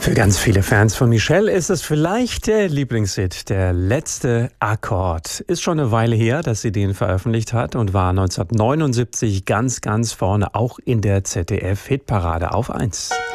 Für ganz viele Fans von Michelle ist es vielleicht der Lieblingshit. Der letzte Akkord. Ist schon eine Weile her, dass sie den veröffentlicht hat und war 1979 ganz vorne, auch in der ZDF-Hitparade auf 1.